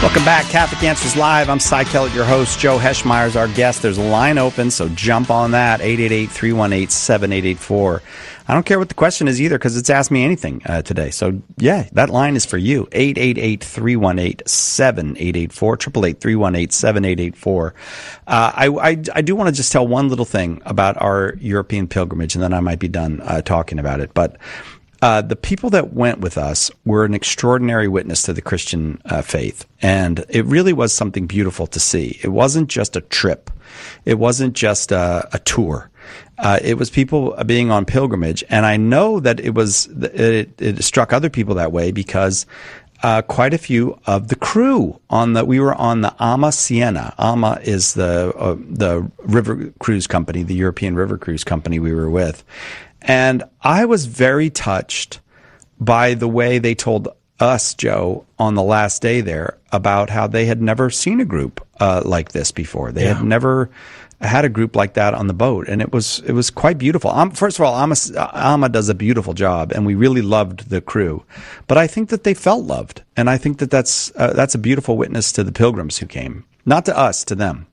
Welcome back, Catholic Answers Live. I'm Cy Kellett, your host. Joe Heschmeyer's our guest. There's a line open, so jump on that, 888-318-7884. I don't care what the question is either, because it's Ask Me Anything today. So, yeah, that line is for you, 888-318-7884, 888-318-7884. I do want to just tell one little thing about our European pilgrimage, and then I might be done talking about it. But the people that went with us were an extraordinary witness to the Christian faith. And it really was something beautiful to see. It wasn't just a trip. It wasn't just a tour. It was people being on pilgrimage. And I know that it struck other people that way because quite a few of the crew we were on the Ama Siena. Ama is the river cruise company, the European river cruise company we were with. And I was very touched by the way they told us, Joe, on the last day there about how they had never seen a group like this before. They had never had a group like that on the boat, and it was quite beautiful. First of all, Ama does a beautiful job, and we really loved the crew. But I think that they felt loved, and I think that that's a beautiful witness to the pilgrims who came, not to us, to them.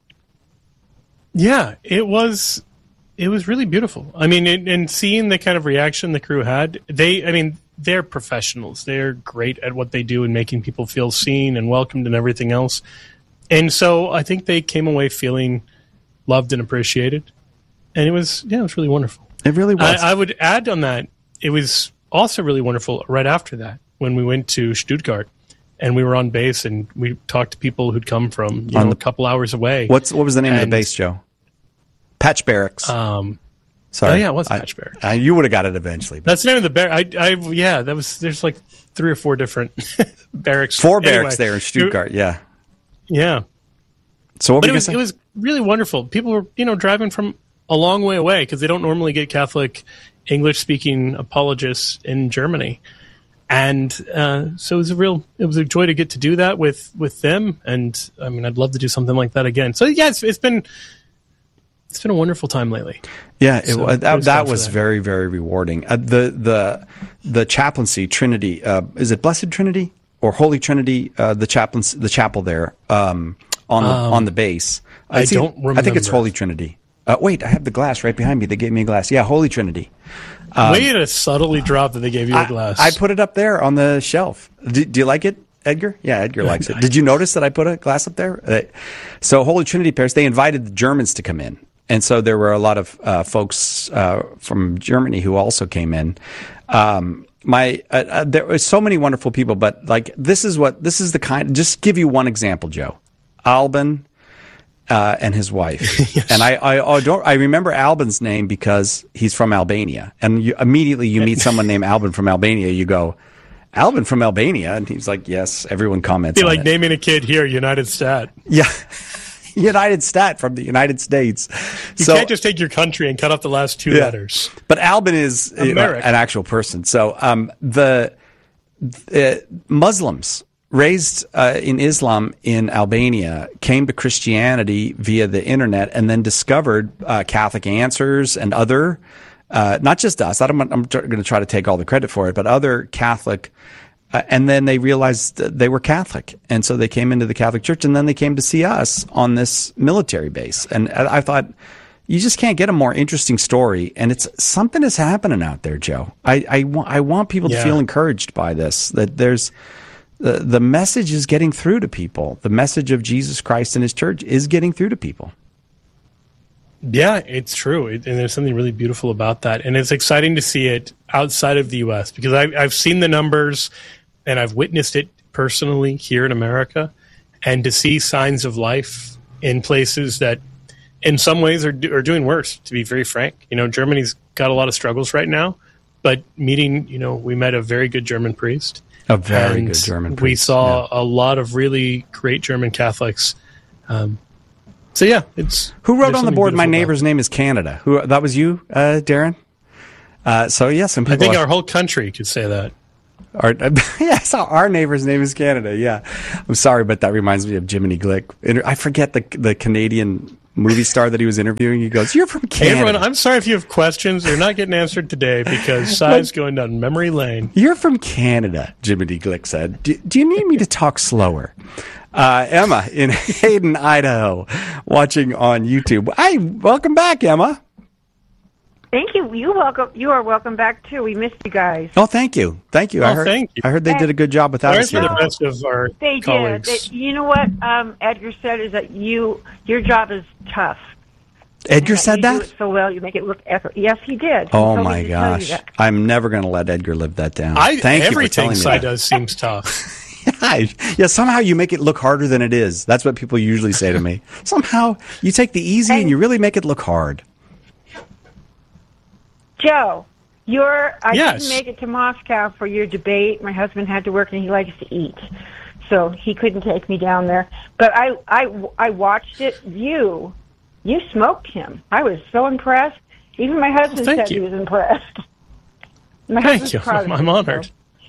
Yeah, it was really beautiful. I mean, and seeing the kind of reaction the crew had, they're professionals. They're great at what they do and making people feel seen and welcomed and everything else. And so I think they came away feeling loved and appreciated. And it was really wonderful. It really was. I would add on that, it was also really wonderful right after that when we went to Stuttgart and we were on base and we talked to people who'd come from a couple hours away. What was the name of the base, Joe? Patch Barracks. Sorry. Oh, yeah, it was Patch Barracks. You would have got it eventually. That's the name of the barracks. There's like 3 or 4 different barracks. 4 barracks there in Stuttgart, yeah. Yeah. So it was really wonderful. People were, driving from a long way away because they don't normally get Catholic English-speaking apologists in Germany. And so it was a joy to get to do that with them. And I mean, I'd love to do something like that again. So yeah, it's been a wonderful time lately. Yeah, that was very, very rewarding. The chaplaincy, Trinity, is it Blessed Trinity or Holy Trinity? The chapel there on the base. I don't remember. I think it's Holy Trinity. Wait, I have the glass right behind me. They gave me a glass. Yeah, Holy Trinity. Way to subtly drop that they gave you a glass. I put it up there on the shelf. Do you like it, Edgar? Yeah, Edgar likes it. Did you notice that I put a glass up there? So Holy Trinity Parish, they invited the Germans to come in. And so there were a lot of folks from Germany who also came in. There were so many wonderful people, but just give you one example, Joe. Alban and his wife. Yes. And I remember Alban's name because he's from Albania. And immediately you meet someone named Alban from Albania, you go, Alban from Albania? And he's like, yes, everyone comments on it. Be like naming a kid here, United Stat. Yeah. United Stat from the United States. You can't just take your country and cut off the last 2 letters. But Alban is an actual person. So the Muslims raised in Islam in Albania came to Christianity via the internet and then discovered Catholic Answers and other, not just us. I'm going to try to take all the credit for it, but other Catholic. And then they realized that they were Catholic. And so they came into the Catholic Church, and then they came to see us on this military base. And I thought, you just can't get a more interesting story. And something is happening out there, Joe. I want people to feel encouraged by this, that there's the message is getting through to people. The message of Jesus Christ and his church is getting through to people. Yeah, it's true. And there's something really beautiful about that. And it's exciting to see it outside of the U.S. because I've seen the numbers and I've witnessed it personally here in America. And to see signs of life in places that in some ways are doing worse, to be very frank. Germany's got a lot of struggles right now. But we met a very good German priest. A very good German priest. We saw a lot of really great German Catholics. So yeah, who wrote on the board? My neighbor's name is Canada. That was you, Darren? So yeah, some people. I think our whole country could say that. Our neighbor's name is Canada. Yeah, I'm sorry, but that reminds me of Jiminy Glick. I forget the Canadian movie star that he was interviewing. He goes, "You're from Canada." Hey everyone, I'm sorry if you have questions. They're not getting answered today because Cy's going down memory lane. You're from Canada, Jiminy Glick said. Do you need me to talk slower? Emma in Hayden, Idaho, watching on YouTube. Hi, welcome back, Emma. Thank you. You are welcome back too. We missed you guys. Oh, thank you. Thank you. Thank you. I heard they did a good job without us here. The rest of our They colleagues. did. You know what Edgar said is that your job is tough. Edgar said you that? do it so well, you make it look effort. Yes, he did. Oh He told my me to tell you gosh. that. I'm never going to let Edgar live that down. Thank you for everything telling me Cy that. does seems tough. Yeah, somehow you make it look harder than it is. That's what people usually say to me. Somehow you take the easy and you really make it look hard. Joe, I Yes. didn't make it to Moscow for your debate. My husband had to work and he likes to eat, so he couldn't take me down there. But I watched it. You smoked him. I was so impressed. Even my husband said he was impressed. My Thank husband's you. proud of I'm you, honored. so.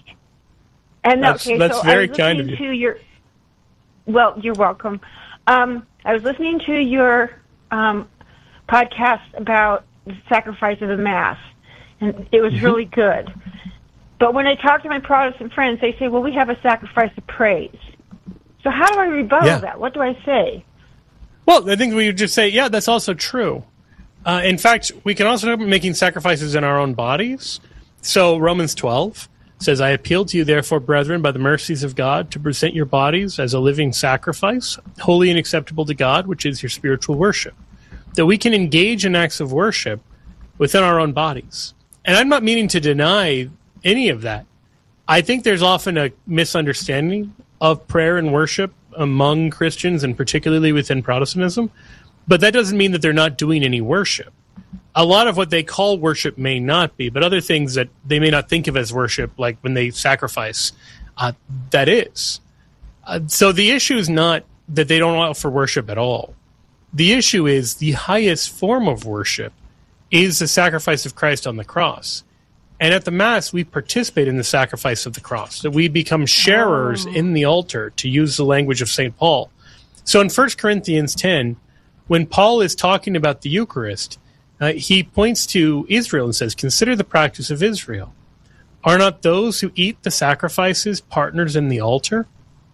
And That's very kind of you. Well, you're welcome. I was listening to your podcast about the sacrifice of the Mass, and it was really good. But when I talk to my Protestant friends, they say, well, we have a sacrifice of praise. So how do I rebuttal that? What do I say? Well, I think we would just say, yeah, that's also true. In fact, we can also be making sacrifices in our own bodies. So Romans 12 says, I appeal to you, therefore, brethren, by the mercies of God, to present your bodies as a living sacrifice, holy and acceptable to God, which is your spiritual worship. That we can engage in acts of worship within our own bodies. And I'm not meaning to deny any of that. I think there's often a misunderstanding of prayer and worship among Christians, and particularly within Protestantism. But that doesn't mean that they're not doing any worship. A lot of what they call worship may not be, but other things that they may not think of as worship, like when they sacrifice, that is. So the issue is not that they don't offer worship at all. The issue is the highest form of worship is the sacrifice of Christ on the cross. And at the Mass, we participate in the sacrifice of the cross, that we become sharers in the altar, to use the language of St. Paul. So in 1 Corinthians 10, when Paul is talking about the Eucharist, he points to Israel and says, consider the practice of Israel. Are not those who eat the sacrifices partners in the altar?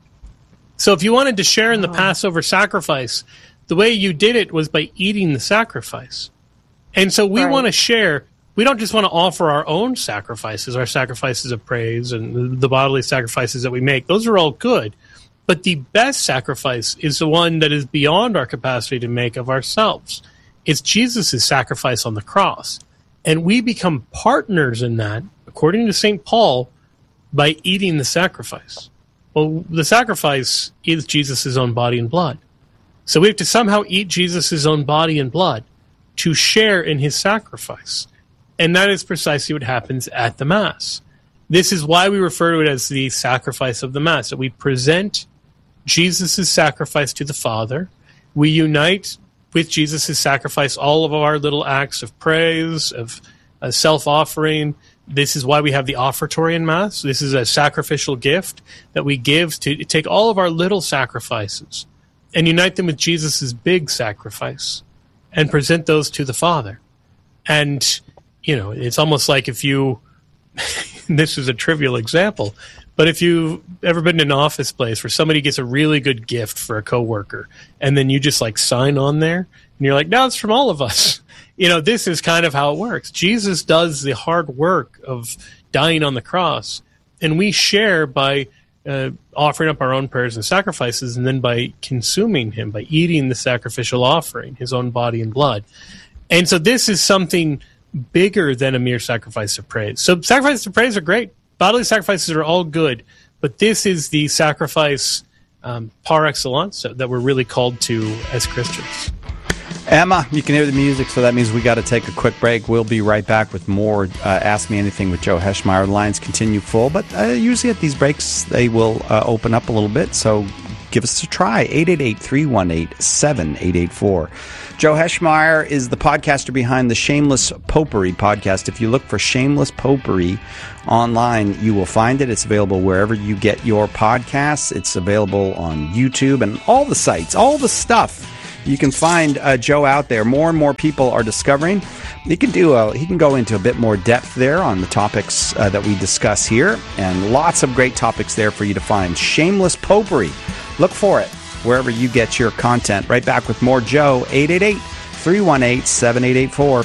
So if you wanted to share in the Passover sacrifice, the way you did it was by eating the sacrifice. And so we want to share. We don't just want to offer our own sacrifices, our sacrifices of praise and the bodily sacrifices that we make. Those are all good. But the best sacrifice is the one that is beyond our capacity to make of ourselves. It's Jesus' sacrifice on the cross. And we become partners in that, according to St. Paul, by eating the sacrifice. Well, the sacrifice is Jesus' own body and blood. So we have to somehow eat Jesus' own body and blood to share in his sacrifice. And that is precisely what happens at the Mass. This is why we refer to it as the sacrifice of the Mass, that we present Jesus' sacrifice to the Father. We unite with Jesus' sacrifice all of our little acts of praise, of self-offering. This is why we have the offertory in Mass. This is a sacrificial gift that we give to take all of our little sacrifices and unite them with Jesus' big sacrifice and present those to the Father. And, you know, it's almost like if you, this is a trivial example, but if you've ever been in an office place where somebody gets a really good gift for a coworker, and then you just like sign on there, and you're like, no, it's from all of us. You know, this is kind of how it works. Jesus does the hard work of dying on the cross, and we share by offering up our own prayers and sacrifices, and then by consuming him, by eating the sacrificial offering, his own body and blood. And so this is something bigger than a mere sacrifice of praise. So sacrifices of praise are great. Bodily sacrifices are all good, but this is the sacrifice par excellence that we're really called to as Christians. Emma, you can hear the music, so that means we got to take a quick break. We'll be right back with more Ask Me Anything with Joe Heschmeyer. The lines continue full, but usually at these breaks they will open up a little bit, so give us a try. 888-318-7884. Joe Heschmeyer is the podcaster behind the Shameless Popery podcast. If you look for Shameless Popery online, you will find it. It's available wherever you get your podcasts. It's available on YouTube and all the sites, all the stuff. You can find Joe out there. More and more people are discovering. He can go into a bit more depth there on the topics that we discuss here, and lots of great topics there for you to find. Shameless Popery Look for it wherever you get your content. Right back with more Joe, 888-318-7884.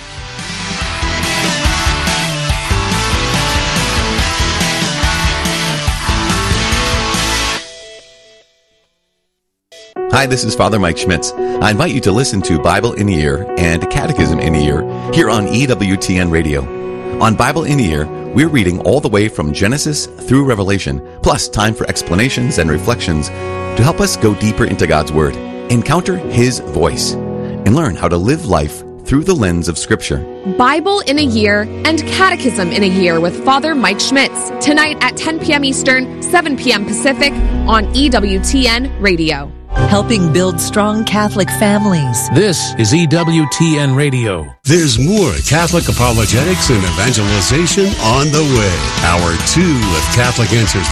Hi, this is Father Mike Schmitz. I invite you to listen to Bible in a Year and Catechism in a Year here on EWTN Radio. On Bible in a Year, we're reading all the way from Genesis through Revelation, plus time for explanations and reflections to help us go deeper into God's Word, encounter His voice, and learn how to live life through the lens of Scripture. Bible in a Year and Catechism in a Year with Father Mike Schmitz, tonight at 10 p.m. Eastern, 7 p.m. Pacific on EWTN Radio. Helping build strong Catholic families. This is EWTN Radio. There's more Catholic apologetics and evangelization on the way. Hour 2 of Catholic Answers.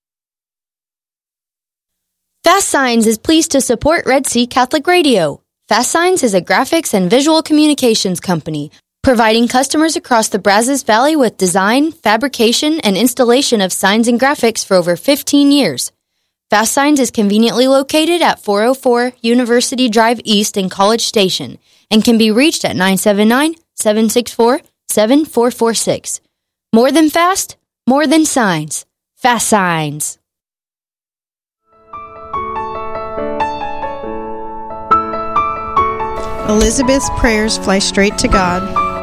Fast Signs is pleased to support Red Sea Catholic Radio. Fast Signs is a graphics and visual communications company, providing customers across the Brazos Valley with design, fabrication, and installation of signs and graphics for over 15 years. Fast Signs is conveniently located at 404 University Drive East in College Station and can be reached at 979-764-7446. More than fast, more than signs. Fast Signs. Elizabeth's prayers fly straight to God.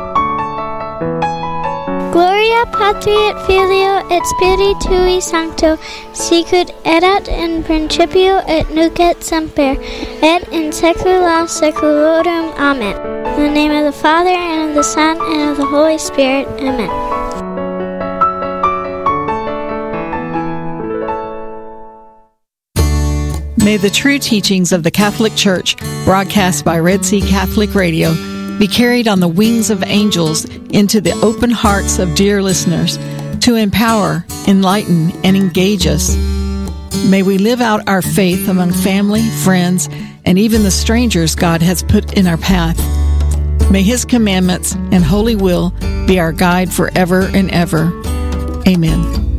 Gloria Patri et Filio et Spiritui Sancto, sicut erat in principio et nunc et semper, et in saecula saeculorum. Amen. In the name of the Father, and of the Son, and of the Holy Spirit. Amen. May the true teachings of the Catholic Church, broadcast by Red Sea Catholic Radio, be carried on the wings of angels into the open hearts of dear listeners to empower, enlighten, and engage us. May we live out our faith among family, friends, and even the strangers God has put in our path. May His commandments and holy will be our guide forever and ever. Amen.